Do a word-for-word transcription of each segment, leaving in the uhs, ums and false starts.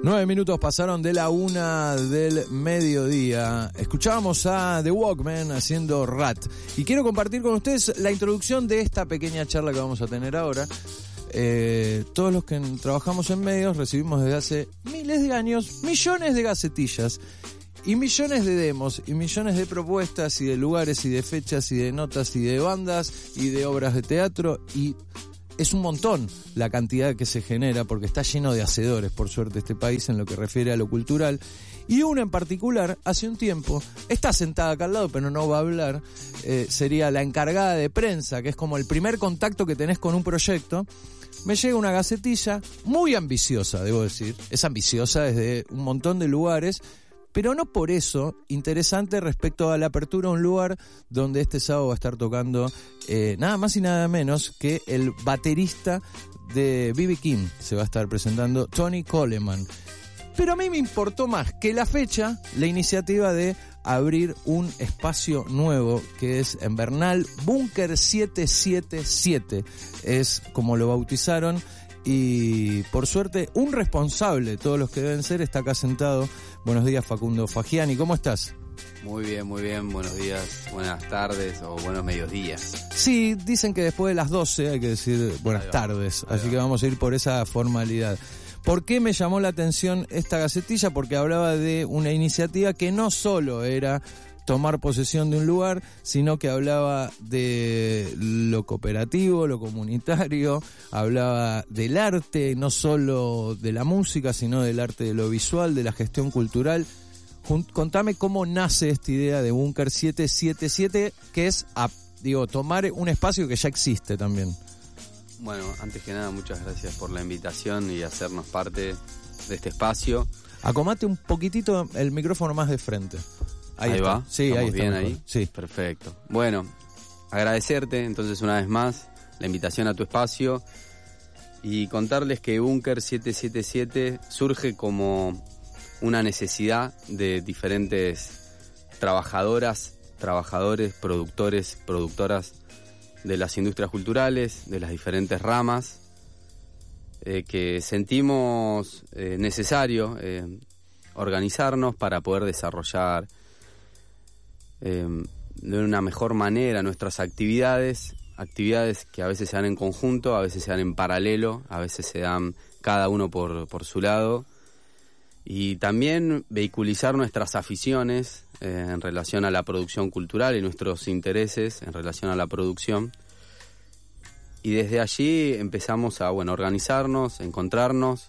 Nueve minutos pasaron de la una del mediodía. Escuchábamos a The Walkmen haciendo Rat. Y quiero compartir con ustedes la introducción de esta pequeña charla que vamos a tener ahora. Eh, todos los que trabajamos en medios recibimos desde hace miles de años millones de gacetillas y millones de demos y millones de propuestas y de lugares y de fechas y de notas y de bandas y de obras de teatro, y es un montón la cantidad que se genera porque está lleno de hacedores, por suerte, este país en lo que refiere a lo cultural. Y una en particular, hace un tiempo, está sentada acá al lado pero no va a hablar, eh, sería la encargada de prensa, que es como el primer contacto que tenés con un proyecto. Me llega una gacetilla muy ambiciosa, debo decir, es ambiciosa desde un montón de lugares, pero no por eso interesante respecto a la apertura de un lugar donde este sábado va a estar tocando eh, nada más y nada menos que el baterista de B B King. Se va a estar presentando Tony Coleman. Pero a mí me importó más que la fecha, la iniciativa de abrir un espacio nuevo que es en Bernal, Búnker siete siete siete, es como lo bautizaron. Y por suerte un responsable, todos los que deben ser, está acá sentado. Buenos días, Facundo Fagiani, ¿cómo estás? Muy bien, muy bien, buenos días, buenas tardes o buenos mediodías. Sí, dicen que después de las doce hay que decir buenas tardes, así que vamos a ir por esa formalidad. ¿Por qué me llamó la atención esta gacetilla? Porque hablaba de una iniciativa que no solo era tomar posesión de un lugar, sino que hablaba de lo cooperativo, lo comunitario, hablaba del arte, no solo de la música, sino del arte de lo visual, de la gestión cultural. Jun- contame cómo nace esta idea de Búnker siete siete siete, que es, a, digo, tomar un espacio que ya existe también. Bueno, antes que nada, muchas gracias por la invitación y hacernos parte de este espacio. Acomate un poquitito el micrófono más de frente. Ahí, ahí va. Sí, ahí está. Bien mejor. ahí. Sí. Perfecto. Bueno, agradecerte entonces una vez más la invitación a tu espacio y contarles que Búnker siete siete siete surge como una necesidad de diferentes trabajadoras, trabajadores, productores, productoras de las industrias culturales, de las diferentes ramas, eh, que sentimos eh, necesario eh, organizarnos para poder desarrollar eh, de una mejor manera nuestras actividades, actividades que a veces se dan en conjunto, a veces se dan en paralelo, a veces se dan cada uno por, por su lado, y también vehiculizar nuestras aficiones eh, en relación a la producción cultural y nuestros intereses en relación a la producción. Y desde allí empezamos a bueno organizarnos, encontrarnos,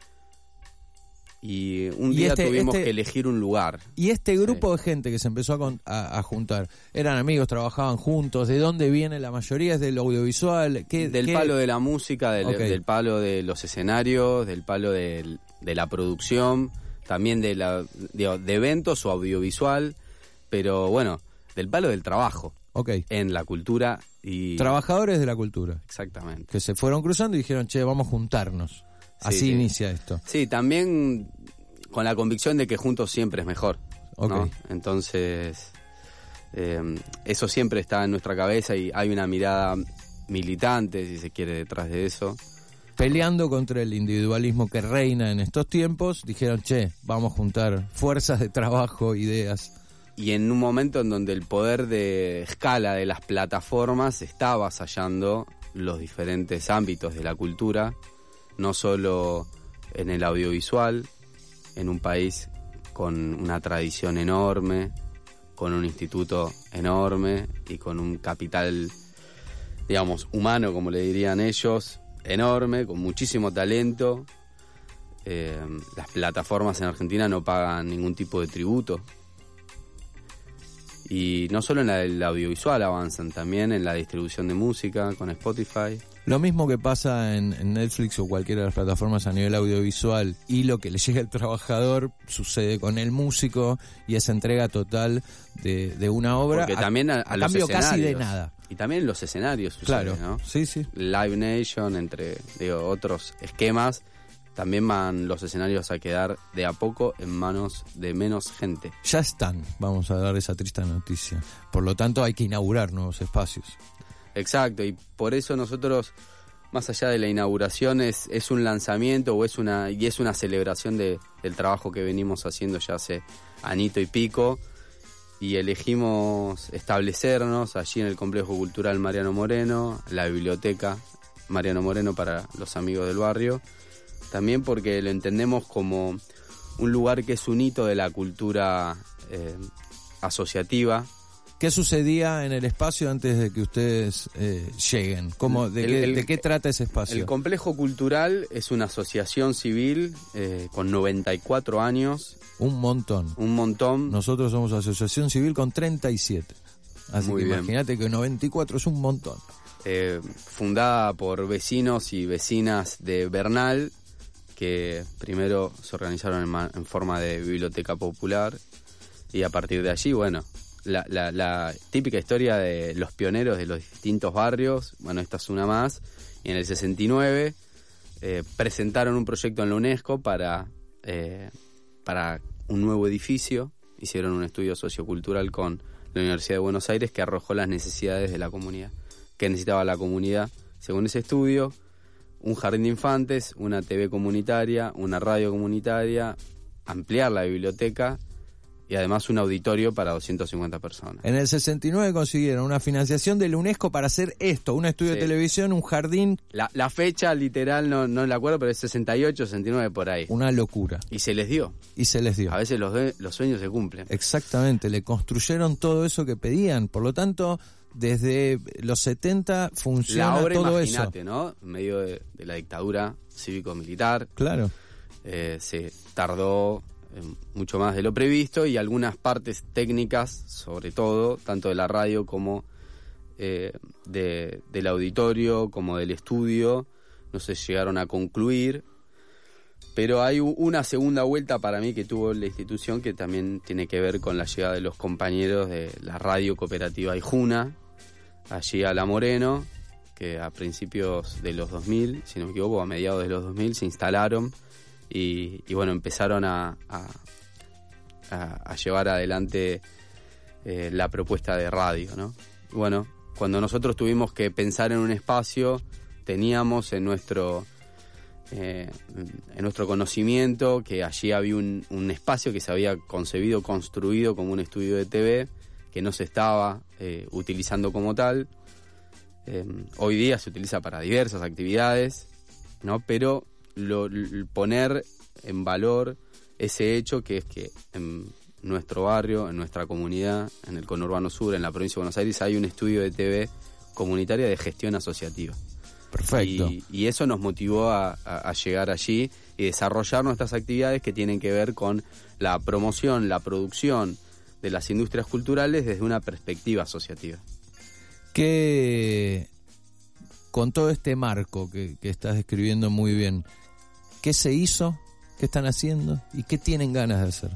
y un y día este, tuvimos este, que elegir un lugar. Y este grupo sí. de gente que se empezó a, con, a, a juntar, ¿eran amigos, trabajaban juntos? ¿De dónde viene la mayoría? ¿Es del audiovisual? ¿Qué, del qué? palo de la música, del, okay. del palo de los escenarios, del palo de, de la producción, también de, la, de, de eventos o audiovisual, pero bueno, del palo del trabajo okay. en la cultura. Y trabajadores de la cultura. Exactamente. Que se fueron cruzando y dijeron, che, vamos a juntarnos. Así sí, sí. inicia esto. Sí, también con la convicción de que juntos siempre es mejor, okay. ¿no? Entonces, eh, eso siempre está en nuestra cabeza y hay una mirada militante, si se quiere, detrás de eso. Peleando contra el individualismo que reina en estos tiempos, dijeron, che, vamos a juntar fuerzas de trabajo, ideas. Y en un momento en donde el poder de escala de las plataformas está avasallando los diferentes ámbitos de la cultura, no solo en el audiovisual, en un país con una tradición enorme, con un instituto enorme y con un capital, digamos, humano, como le dirían ellos, enorme, con muchísimo talento. Eh, las plataformas en Argentina no pagan ningún tipo de tributo. Y no solo en la del audiovisual avanzan, también en la distribución de música con Spotify. Lo mismo que pasa en, en Netflix o cualquiera de las plataformas a nivel audiovisual, y lo que le llega al trabajador sucede con el músico y esa entrega total de, de una obra. Porque también a, a, a los cambio escenarios, casi de nada. Y también en los escenarios sucede, claro, ¿no? Sí, sí. Live Nation, entre digo, otros esquemas, también van los escenarios a quedar de a poco en manos de menos gente. Ya están, vamos a dar esa triste noticia. Por lo tanto hay que inaugurar nuevos espacios. Exacto, y por eso nosotros más allá de la inauguración, es, es un lanzamiento o es una y es una celebración de, del trabajo que venimos haciendo ya hace anito y pico, y elegimos establecernos allí en el Complejo Cultural Mariano Moreno, la biblioteca Mariano Moreno para los amigos del barrio, también porque lo entendemos como un lugar que es un hito de la cultura eh, asociativa. ¿Qué sucedía en el espacio antes de que ustedes eh, lleguen? ¿Cómo, de, el, qué, el, ¿De qué trata ese espacio? El Complejo Cultural es una asociación civil eh, con noventa y cuatro años. Un montón. Un montón. Nosotros somos asociación civil con treinta y siete. Así Muy que bien. Imagínate que noventa y cuatro es un montón. Eh, fundada por vecinos y vecinas de Bernal, que primero se organizaron en, ma- en forma de biblioteca popular, y a partir de allí, bueno, la, la, la típica historia de los pioneros de los distintos barrios. Bueno, esta es una más. Y en el sesenta y nueve eh, presentaron un proyecto en la UNESCO para, eh, para un nuevo edificio. Hicieron un estudio sociocultural con la Universidad de Buenos Aires que arrojó las necesidades de la comunidad. ¿Qué necesitaba la comunidad? Según ese estudio, un jardín de infantes, una T V comunitaria, una radio comunitaria, ampliar la biblioteca y además un auditorio para doscientas cincuenta personas. En el sesenta y nueve consiguieron una financiación de la UNESCO para hacer esto, un estudio Sí. de televisión, un jardín. La, la fecha literal no, no la acuerdo, pero es sesenta y ocho, sesenta y nueve por ahí. Una locura. Y se les dio. Y se les dio. A veces los, de, los sueños se cumplen. Exactamente, le construyeron todo eso que pedían. Por lo tanto, desde los setenta funciona La obra, todo imagínate, eso. ¿no? En medio de, de la dictadura cívico-militar. Claro. Eh, se tardó eh, mucho más de lo previsto, y algunas partes técnicas, sobre todo, tanto de la radio como eh, de, del auditorio, como del estudio, no se llegaron a concluir. Pero hay una segunda vuelta para mí que tuvo la institución, que también tiene que ver con la llegada de los compañeros de la radio cooperativa Ijuna, allí a La Moreno, que a principios de los dos mil, si no me equivoco, a mediados de los dos mil, se instalaron y, y bueno, empezaron a, a, a, a llevar adelante eh, la propuesta de radio, ¿no? Bueno, cuando nosotros tuvimos que pensar en un espacio, teníamos en nuestro... Eh, en nuestro conocimiento que allí había un, un espacio que se había concebido, construido como un estudio de T V, que no se estaba eh, utilizando como tal. Eh, hoy día se utiliza para diversas actividades, ¿no? Pero lo, lo, poner en valor ese hecho, que es que en nuestro barrio, en nuestra comunidad, en el conurbano sur, en la provincia de Buenos Aires, hay un estudio de T V comunitaria de gestión asociativa. Perfecto. Y, y eso nos motivó a, a, a llegar allí y desarrollar nuestras actividades que tienen que ver con la promoción, la producción de las industrias culturales desde una perspectiva asociativa. ¿Qué, con todo este marco que, que estás describiendo muy bien, qué se hizo, qué están haciendo y qué tienen ganas de hacer?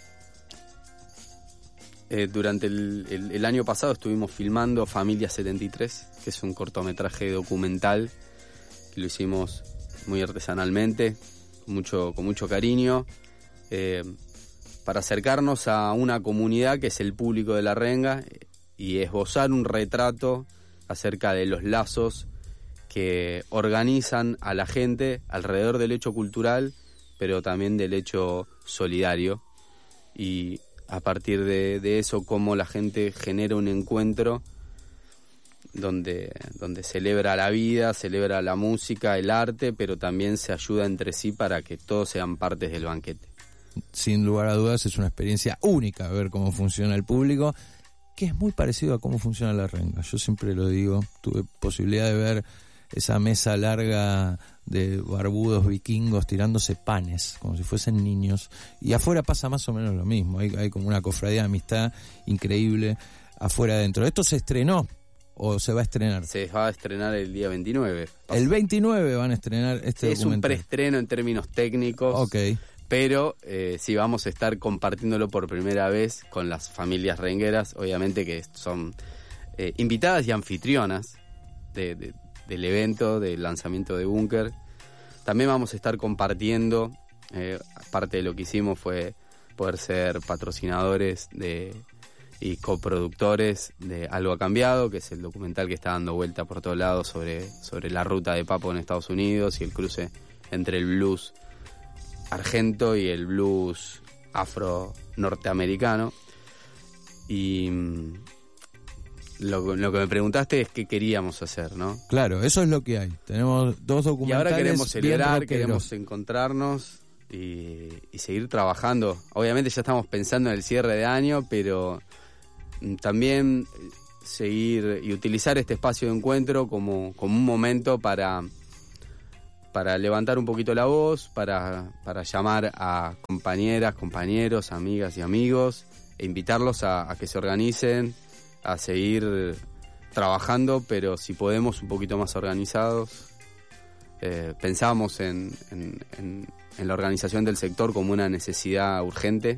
Eh, durante el, el, el año pasado estuvimos filmando Familia setenta y tres, que es un cortometraje documental que lo hicimos muy artesanalmente, mucho, con mucho cariño, eh, para acercarnos a una comunidad que es el público de La Renga y esbozar un retrato acerca de los lazos que organizan a la gente alrededor del hecho cultural, pero también del hecho solidario, y a partir de, de eso, cómo la gente genera un encuentro donde, donde celebra la vida, celebra la música, el arte, pero también se ayuda entre sí para que todos sean partes del banquete. Sin lugar a dudas es una experiencia única ver cómo funciona el público, que es muy parecido a cómo funciona La Renga. Yo siempre lo digo, tuve posibilidad de ver esa mesa larga de barbudos vikingos tirándose panes, como si fuesen niños. Y afuera pasa más o menos lo mismo, hay, hay como una cofradía de amistad increíble afuera adentro. ¿Esto se estrenó o se va a estrenar? Se va a estrenar el día veintinueve. Pasa. El veintinueve van a estrenar este es documental. Es un preestreno en términos técnicos. Ok. Pero eh, sí vamos a estar compartiéndolo por primera vez con las familias rengueras, obviamente que son eh, invitadas y anfitrionas de, de, del evento, del lanzamiento de Búnker. También vamos a estar compartiendo, eh, parte de lo que hicimos fue poder ser patrocinadores de y coproductores de Algo ha cambiado, que es el documental que está dando vuelta por todos lados sobre, sobre la ruta de Papo en Estados Unidos y el cruce entre el blues argento y el blues afro-norteamericano. Y lo, lo que me preguntaste es qué queríamos hacer, ¿no? Claro, eso es lo que hay. Tenemos dos documentales. Y ahora queremos celebrar, bien queremos encontrarnos y, y seguir trabajando. Obviamente ya estamos pensando en el cierre de año, pero también seguir y utilizar este espacio de encuentro como, como un momento para, para levantar un poquito la voz, para, para llamar a compañeras, compañeros, amigas y amigos e invitarlos a, a que se organicen, a seguir trabajando, pero si podemos un poquito más organizados. Eh, pensamos en, en, en, en la organización del sector como una necesidad urgente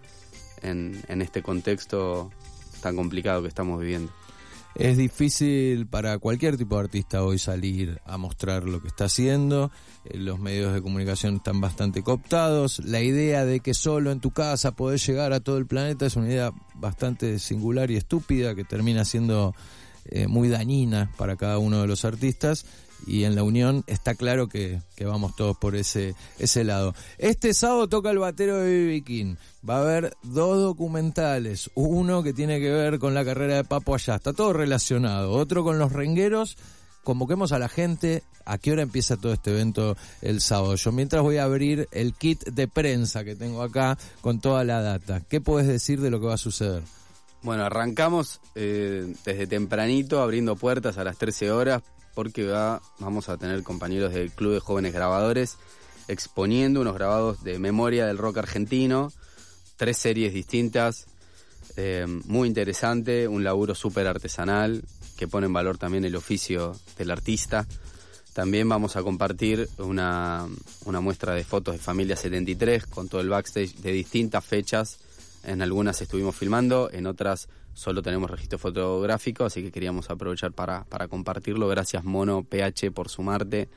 en, en este contexto tan complicado que estamos viviendo. Es difícil para cualquier tipo de artista hoy salir a mostrar lo que está haciendo. Eh, los medios de comunicación están bastante cooptados. La idea de que solo en tu casa podés llegar a todo el planeta es una idea bastante singular y estúpida que termina siendo eh, muy dañina para cada uno de los artistas. Y en la unión está claro que, que vamos todos por ese ese lado. Este sábado toca el batero de B B King. Va a haber dos documentales. Uno que tiene que ver con la carrera de Papo allá. Está todo relacionado. Otro con los rengueros. Convoquemos a la gente. ¿A qué hora empieza todo este evento el sábado? Yo mientras voy a abrir el kit de prensa que tengo acá con toda la data. ¿Qué puedes decir de lo que va a suceder? Bueno, arrancamos eh, desde tempranito abriendo puertas a las trece horas. Porque va, vamos a tener compañeros del Club de Jóvenes Grabadores exponiendo unos grabados de memoria del rock argentino, tres series distintas, eh, muy interesante, un laburo súper artesanal que pone en valor también el oficio del artista. También vamos a compartir una, una muestra de fotos de Familia setenta y tres con todo el backstage de distintas fechas. En algunas estuvimos filmando, en otras solo tenemos registro fotográfico, así que queríamos aprovechar para, para compartirlo. Gracias Mono P H por sumarte.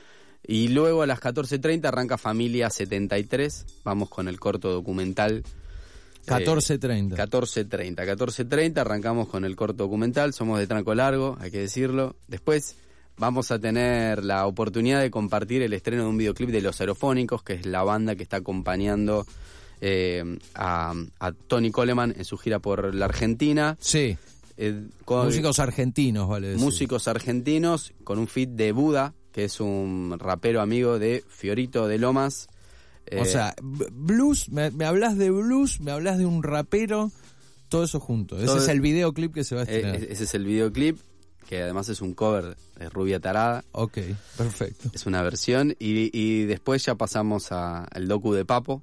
Y luego a las catorce treinta arranca Familia setenta y tres, vamos con el corto documental. catorce treinta. Eh, catorce treinta. catorce treinta arrancamos con el corto documental, somos de tranco largo, hay que decirlo. Después vamos a tener la oportunidad de compartir el estreno de un videoclip de Los Aerofónicos, que es la banda que está acompañando Eh, a, a Tony Coleman en su gira por la Argentina. Sí. Eh, con músicos argentinos, vale decir. Músicos argentinos con un feat de Buda, que es un rapero amigo de Fiorito de Lomas. Eh, o sea, blues, me, me hablas de blues, me hablas de un rapero, todo eso junto. Ese es el videoclip que se va a estrenar. Eh, ese es el videoclip, que además es un cover de Rubia Tarada. Ok, perfecto. Es una versión. Y, y después ya pasamos a, al docu de Papo.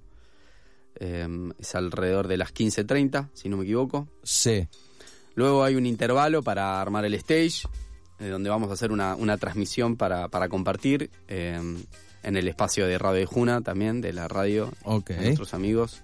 Eh, es alrededor de las quince treinta, si no me equivoco. Sí. Luego hay un intervalo para armar el stage, eh, donde vamos a hacer una, una transmisión para, para compartir eh, en el espacio de Radio de Juna también, de la radio, okay, de nuestros amigos.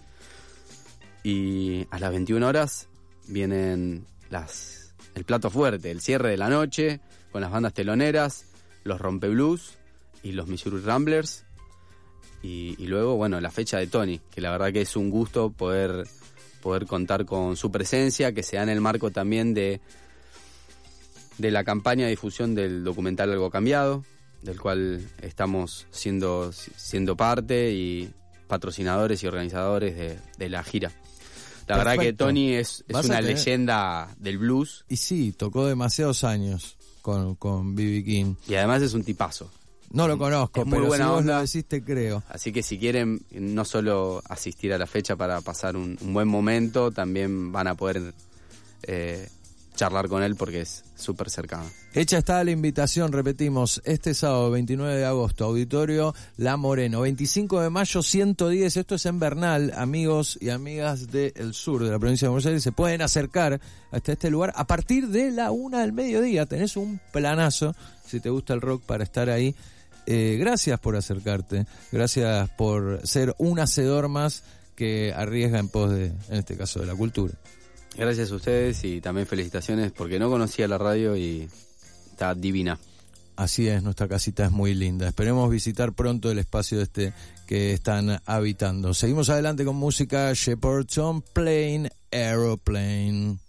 Y a las veintiuna horas vienen las el plato fuerte, el cierre de la noche, con las bandas teloneras, los Rompeblues y los Missouri Ramblers. Y, y luego, bueno, la fecha de Tony, que la verdad que es un gusto poder, poder contar con su presencia, que se da en el marco también de, de la campaña de difusión del documental Algo Cambiado, del cual estamos siendo, siendo parte y patrocinadores y organizadores de, de la gira. La Perfecto. Verdad que Tony es, es una tener... leyenda del blues. Y sí, tocó demasiados años con, con B B King. Y además es un tipazo. No lo conozco, muy pero buena si vos onda. Lo decís te creo. Así que si quieren no solo asistir a la fecha para pasar un, un buen momento, también van a poder eh, charlar con él porque es súper cercano. Hecha está la invitación, repetimos, este sábado veintinueve de agosto, Auditorio La Moreno, veinticinco de mayo ciento diez, esto es en Bernal, amigos y amigas del sur de la provincia de Buenos Aires, se pueden acercar hasta este lugar a partir de la una del mediodía, tenés un planazo, si te gusta el rock, para estar ahí. Eh, gracias por acercarte, gracias por ser un hacedor más que arriesga en pos de, en este caso, de la cultura. Gracias a ustedes y también felicitaciones porque no conocía la radio y está divina. Así es, nuestra casita es muy linda. Esperemos visitar pronto el espacio este que están habitando. Seguimos adelante con música. Shepperton Plain Aeroplane.